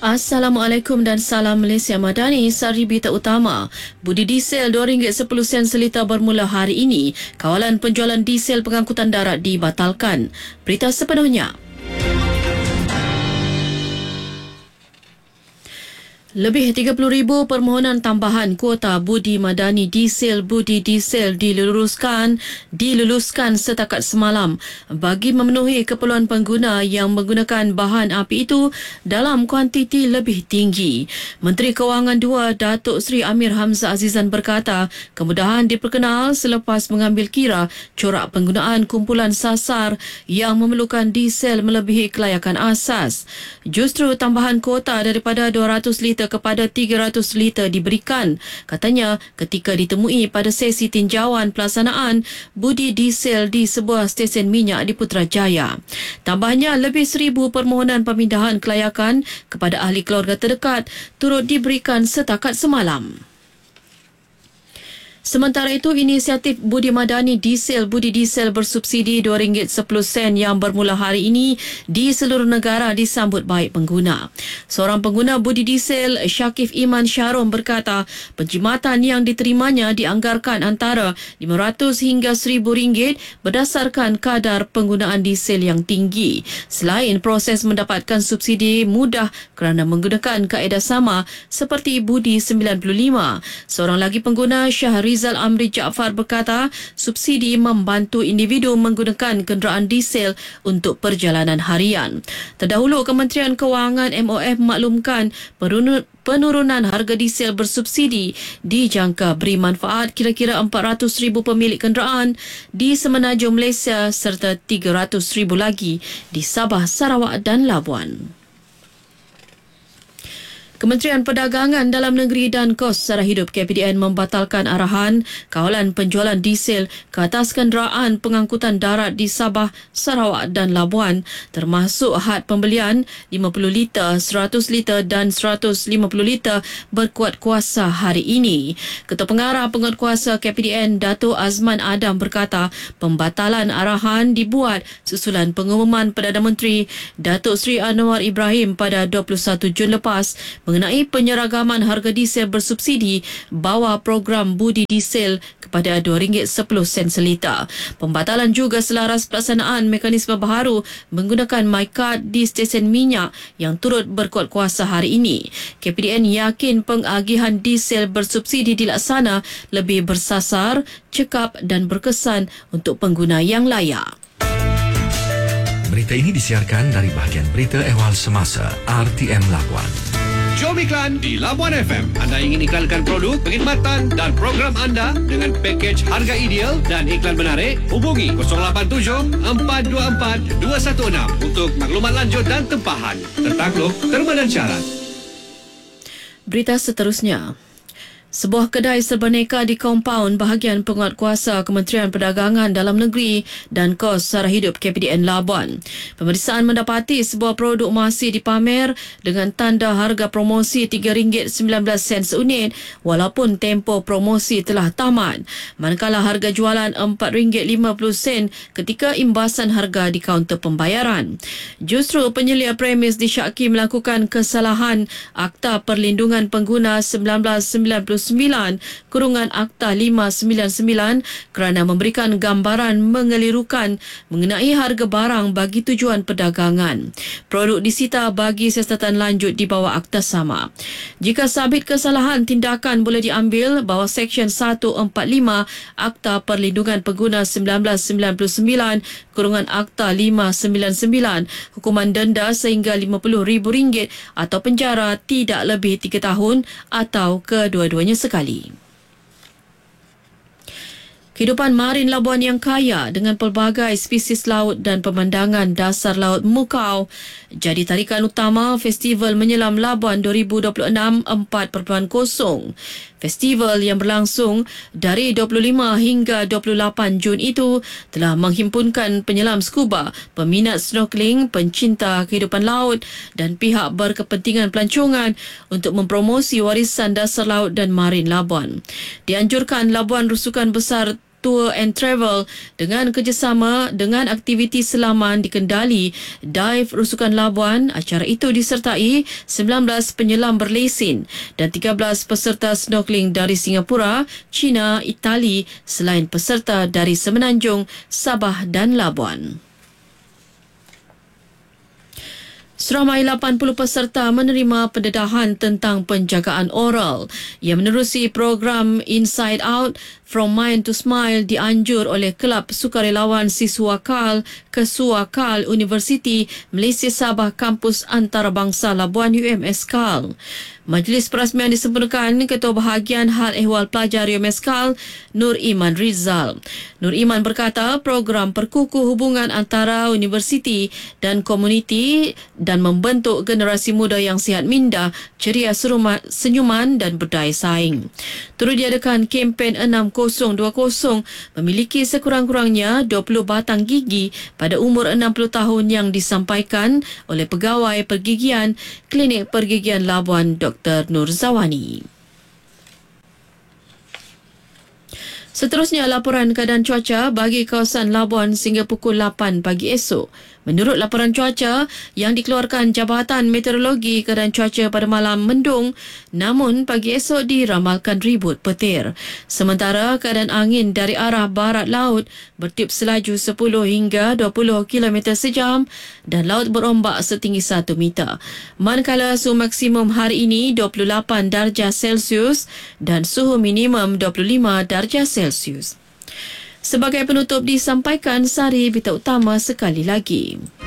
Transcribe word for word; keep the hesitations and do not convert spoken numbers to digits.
Assalamualaikum dan salam Malaysia Madani. Sari berita utama. Budi diesel dua ringgit sepuluh sen seliter bermula hari ini. Kawalan penjualan diesel pengangkutan darat dibatalkan. Berita sepenuhnya. Lebih tiga puluh ribu permohonan tambahan kuota budi madani diesel budi diesel diluluskan diluluskan setakat semalam bagi memenuhi keperluan pengguna yang menggunakan bahan api itu dalam kuantiti lebih tinggi. Menteri Kewangan dua Datuk Seri Amir Hamzah Azizan berkata, kemudahan diperkenal selepas mengambil kira corak penggunaan kumpulan sasar yang memerlukan diesel melebihi kelayakan asas. Justru tambahan kuota daripada dua ratus liter kepada tiga ratus liter diberikan, katanya ketika ditemui pada sesi tinjauan pelaksanaan budi diesel di sebuah stesen minyak di Putrajaya. Tambahnya, lebih seribu permohonan pemindahan kelayakan kepada ahli keluarga terdekat turut diberikan setakat semalam. Sementara itu, inisiatif Budi Madani Diesel Budi Diesel bersubsidi dua ringgit sepuluh sen yang bermula hari ini di seluruh negara disambut baik pengguna. Seorang pengguna Budi Diesel, Syakif Iman Syarom berkata, penjimatan yang diterimanya dianggarkan antara lima ratus hingga seribu ringgit berdasarkan kadar penggunaan diesel yang tinggi. Selain proses mendapatkan subsidi mudah kerana menggunakan kaedah sama seperti Budi sembilan puluh lima. Seorang lagi pengguna, Syahri Rizal Amri Jaafar berkata, subsidi membantu individu menggunakan kenderaan diesel untuk perjalanan harian. Terdahulu, Kementerian Kewangan M O F maklumkan penurunan harga diesel bersubsidi dijangka beri manfaat kira-kira empat ratus ribu pemilik kenderaan di semenanjung Malaysia serta tiga ratus ribu lagi di Sabah, Sarawak dan Labuan. Kementerian Perdagangan Dalam Negeri dan Kos Sara Hidup K P D N membatalkan arahan kawalan penjualan diesel ke atas kenderaan pengangkutan darat di Sabah, Sarawak dan Labuan, termasuk had pembelian lima puluh liter, seratus liter dan seratus lima puluh liter berkuat kuasa hari ini. Ketua Pengarah Penguatkuasa K P D N Dato' Azman Adam berkata, pembatalan arahan dibuat susulan pengumuman Perdana Menteri Datuk Seri Anwar Ibrahim pada dua puluh satu Jun lepas mengenai penyeragaman harga diesel bersubsidi bawah program budi diesel kepada dua ringgit sepuluh sen seliter. Pembatalan juga selaras pelaksanaan mekanisme baharu menggunakan MyCard di stesen minyak yang turut berkuat kuasa hari ini. K P D N yakin pengagihan diesel bersubsidi dilaksana lebih bersasar, cekap dan berkesan untuk pengguna yang layak. Berita ini disiarkan dari bahagian berita ehwal semasa R T M Labuan. Jom iklan di Labuan F M. Anda ingin iklankan produk, perkhidmatan dan program anda dengan pakej harga ideal dan iklan menarik? Hubungi kosong lapan tujuh empat dua empat dua satu enam untuk maklumat lanjut dan tempahan. Tertakluk terma dan syarat. Berita seterusnya. Sebuah kedai serbaneka di kompaun bahagian penguatkuasa Kementerian Perdagangan Dalam Negeri dan Kos Sara Hidup K P D N Labuan. Pemeriksaan mendapati sebuah produk masih dipamer dengan tanda harga promosi tiga ringgit sembilan belas sen seunit walaupun tempoh promosi telah tamat. Manakala harga jualan empat ringgit lima puluh sen ketika imbasan harga di kaunter pembayaran. Justru penyelia premis disyaki melakukan kesalahan Akta Perlindungan Pengguna seribu sembilan ratus sembilan puluh sembilan kurungan Akta lima sembilan sembilan kerana memberikan gambaran mengelirukan mengenai harga barang bagi tujuan perdagangan. Produk disita bagi siasatan lanjut di bawah akta sama. Jika sabit kesalahan, tindakan boleh diambil bawah Seksyen seratus empat puluh lima Akta Perlindungan Pengguna seribu sembilan ratus sembilan puluh sembilan kurungan Akta lima sembilan sembilan, hukuman denda sehingga lima puluh ribu ringgit atau penjara tidak lebih tiga tahun atau kedua-duanya sekali. Kehidupan marin Labuan yang kaya dengan pelbagai spesies laut dan pemandangan dasar laut memukau jadi tarikan utama Festival Menyelam Labuan dua ribu dua puluh enam empat titik kosong. Festival yang berlangsung dari dua puluh lima hingga dua puluh lapan Jun itu telah menghimpunkan penyelam skuba, peminat snorkeling, pencinta kehidupan laut dan pihak berkepentingan pelancongan untuk mempromosi warisan dasar laut dan marin Labuan. Dianjurkan Labuan rusukan besar Tour and Travel dengan kerjasama dengan aktiviti selaman di Kendali Dive Rusukan Labuan. Acara itu disertai sembilan belas penyelam berlesen dan tiga belas peserta snorkeling dari Singapura, China, Itali selain peserta dari Semenanjung, Sabah dan Labuan. Seramai lapan puluh peserta menerima pendedahan tentang penjagaan oral yang menerusi program Inside Out From Mind to Smile dianjur oleh Kelab Sukarelawan Siswa Kal Kesua Kal Universiti Malaysia Sabah Kampus Antarabangsa Labuan U M S Kal. Majlis perasmian disempurnakan Ketua Bahagian Hal Ehwal Pelajar U M S Kal, Nur Iman Rizal. Nur Iman berkata program perkukuh hubungan antara universiti dan komuniti dan membentuk generasi muda yang sihat minda, ceria, senyuman dan berdaya saing. Turut diadakan kempen enam kosong dua kosong memiliki sekurang-kurangnya dua puluh batang gigi pada umur enam puluh tahun yang disampaikan oleh Pegawai Pergigian Klinik Pergigian Labuan Doktor Nur Zawani. Seterusnya, laporan keadaan cuaca bagi kawasan Labuan sehingga pukul lapan pagi esok. Menurut laporan cuaca yang dikeluarkan Jabatan Meteorologi, keadaan cuaca pada malam mendung namun pagi esok diramalkan ribut petir. Sementara keadaan angin dari arah barat laut bertiup selaju sepuluh hingga dua puluh kilometer sejam dan laut berombak setinggi satu meter. Manakala suhu maksimum hari ini dua puluh lapan darjah Celsius dan suhu minimum dua puluh lima darjah Celsius. Sebagai penutup disampaikan Sari berita utama sekali lagi.